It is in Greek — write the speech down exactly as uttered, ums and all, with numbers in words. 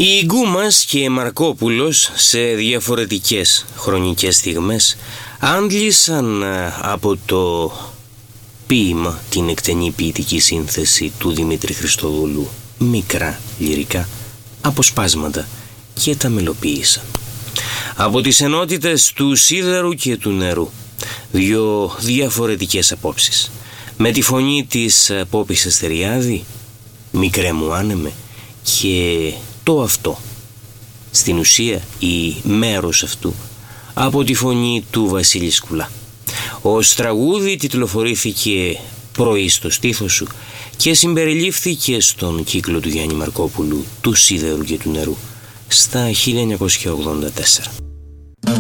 Η Γκούμας και Μαρκόπουλος σε διαφορετικές χρονικές στιγμές άντλησαν από το ποίημα, την εκτενή ποιητική σύνθεση του Δημήτρη Χριστοδούλου, μικρά λυρικά αποσπάσματα και τα μελοποίησαν. Από τις ενότητες του σίδερου και του νερού, δύο διαφορετικές απόψεις. Με τη φωνή της Πόπης Αστεριάδη, μικρέ μου άνεμε, και το αυτό, στην ουσία η μέρος αυτού, από τη φωνή του Βασίλη Σκουλά. Ως τραγούδι τιτλοφορήθηκε πρωί στο στήθος σου και συμπεριλήφθηκε στον κύκλο του Γιάννη Μαρκόπουλου του σίδερου και του νερού στα χίλια εννιακόσια ογδόντα τέσσερα.